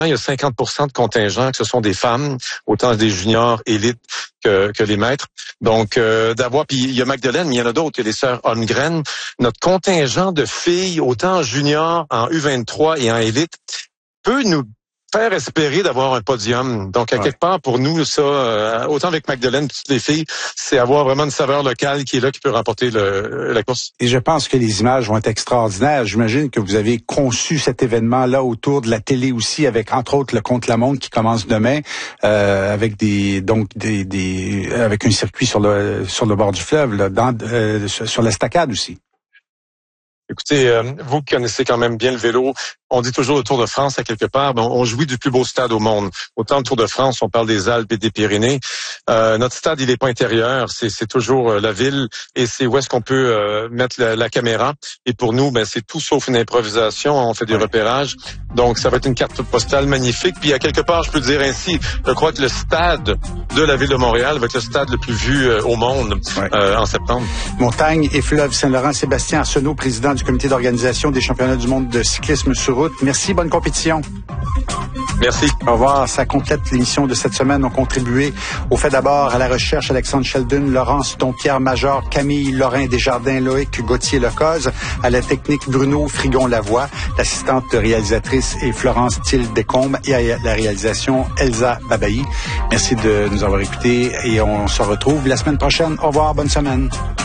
il y a 50% de contingents que ce sont des femmes, autant des juniors élites que les maîtres. Donc, puis il y a Magdalene, mais il y en a d'autres, il y a les sœurs Holmgren. Notre contingent de filles, autant en junior, en U23 et en élite, peut nous faire espérer d'avoir un podium. Donc, à quelque part, pour nous, ça, autant avec Magdalene que toutes les filles, c'est avoir vraiment une saveur locale qui est là, qui peut remporter la course. Et je pense que les images vont être extraordinaires. J'imagine que vous avez conçu cet événement-là autour de la télé aussi, avec, entre autres, le contre-la-montre qui commence demain, avec avec un circuit sur le bord du fleuve, là, sur l'estacade aussi. Écoutez, vous qui connaissez quand même bien le vélo, on dit toujours le Tour de France à quelque part, mais on jouit du plus beau stade au monde. Autant le Tour de France, on parle des Alpes et des Pyrénées. Notre stade, il n'est pas intérieur, c'est toujours la ville et c'est où est-ce qu'on peut mettre la caméra. Et pour nous, c'est tout sauf une improvisation. On fait des repérages. Donc, ça va être une carte postale magnifique. Puis, à quelque part, je peux dire ainsi, je crois que le stade de la ville de Montréal va être le stade le plus vu au monde en septembre. Montagne et fleuve Saint-Laurent, Sébastien Arsenault, président du comité d'organisation des championnats du monde de cyclisme sur route. Merci, bonne compétition. Merci. Au revoir. Ça complète l'émission de cette semaine. Ont contribué au fait d'abord à la recherche Alexandre Sheldon, Laurence Dompierre-Major, Camille Lorrain Desjardins, Loïc Gauthier-Lecoz, à la technique Bruno Frigon-Lavoie, l'assistante réalisatrice est Florence Thiel-Descombes et à la réalisation Elsa Babayi. Merci de nous avoir écoutés et on se retrouve la semaine prochaine. Au revoir. Bonne semaine.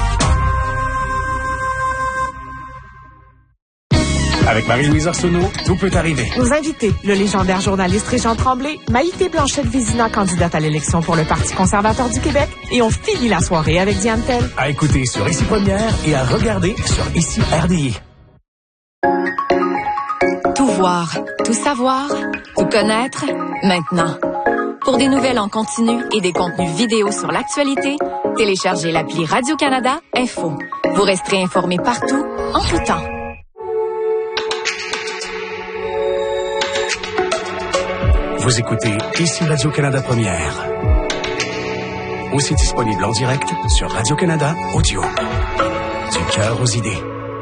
Avec Marie-Louise Arsenault, tout peut arriver. Nos invités, le légendaire journaliste Régent Tremblay, Maïté Blanchette-Vézina, candidate à l'élection pour le Parti conservateur du Québec, et on finit la soirée avec Diane Tell. À écouter sur Ici Première et à regarder sur Ici RDI. Tout voir, tout savoir, tout connaître, maintenant. Pour des nouvelles en continu et des contenus vidéo sur l'actualité, téléchargez l'appli Radio-Canada Info. Vous resterez informé partout, en tout temps. Vous écoutez Ici Radio-Canada Première. Aussi disponible en direct sur Radio-Canada Audio. Du cœur aux idées.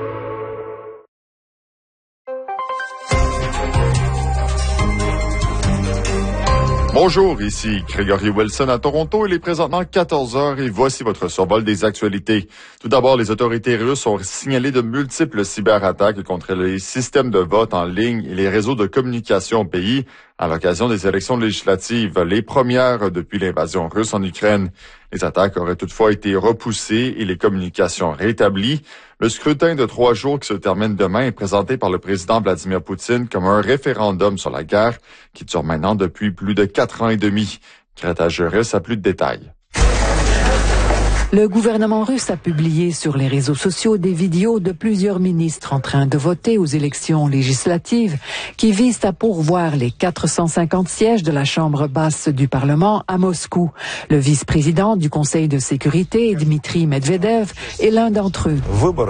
Bonjour, ici Gregory Wilson à Toronto. Il est présentement 14h et voici votre survol des actualités. Tout d'abord, les autorités russes ont signalé de multiples cyberattaques contre les systèmes de vote en ligne et les réseaux de communication au pays à l'occasion des élections législatives, les premières depuis l'invasion russe en Ukraine. Les attaques auraient toutefois été repoussées et les communications rétablies. Le scrutin de 3 jours qui se termine demain est présenté par le président Vladimir Poutine comme un référendum sur la guerre qui dure maintenant depuis plus de 4 ans et demi. Greta Juris a plus de détails. Le gouvernement russe a publié sur les réseaux sociaux des vidéos de plusieurs ministres en train de voter aux élections législatives qui visent à pourvoir les 450 sièges de la Chambre basse du Parlement à Moscou. Le vice-président du Conseil de sécurité, Dmitri Medvedev, est l'un d'entre eux.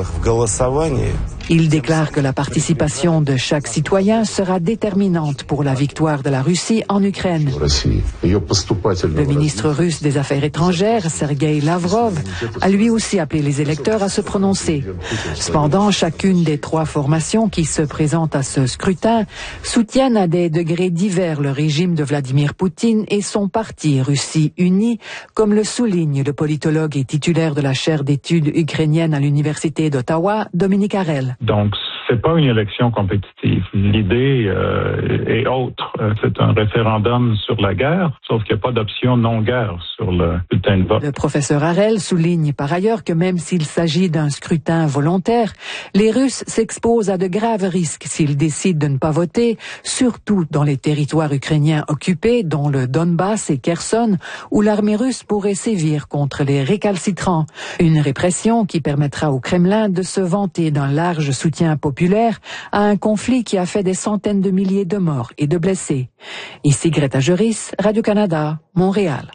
Il déclare que la participation de chaque citoyen sera déterminante pour la victoire de la Russie en Ukraine. Le ministre russe des Affaires étrangères, Sergei Lavrov, a lui aussi appelé les électeurs à se prononcer. Cependant, chacune des 3 formations qui se présentent à ce scrutin soutiennent à des degrés divers le régime de Vladimir Poutine et son parti Russie Unie, comme le souligne le politologue et titulaire de la chaire d'études ukrainiennes à l'Université d'Ottawa, Dominique Harel. Donc, c'est pas une élection compétitive. L'idée est autre. C'est un référendum sur la guerre, sauf qu'il n'y a pas d'option non-guerre sur le bulletin de vote. Le professeur Harel souligne par ailleurs que même s'il s'agit d'un scrutin volontaire, les Russes s'exposent à de graves risques s'ils décident de ne pas voter, surtout dans les territoires ukrainiens occupés, dont le Donbass et Kherson, où l'armée russe pourrait sévir contre les récalcitrants. Une répression qui permettra au Kremlin de se vanter d'un large soutien populaire à un conflit qui a fait des centaines de milliers de morts et de blessés. Ici Greta Juris, Radio-Canada, Montréal.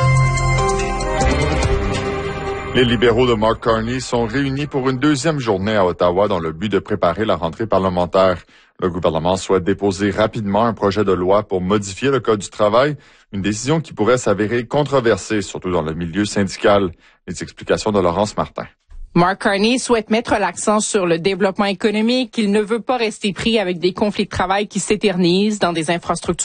Les libéraux de Mark Carney sont réunis pour une 2e journée à Ottawa dans le but de préparer la rentrée parlementaire. Le gouvernement souhaite déposer rapidement un projet de loi pour modifier le Code du travail, une décision qui pourrait s'avérer controversée, surtout dans le milieu syndical. Les explications de Laurence Martin. Mark Carney souhaite mettre l'accent sur le développement économique. Il ne veut pas rester pris avec des conflits de travail qui s'éternisent dans des infrastructures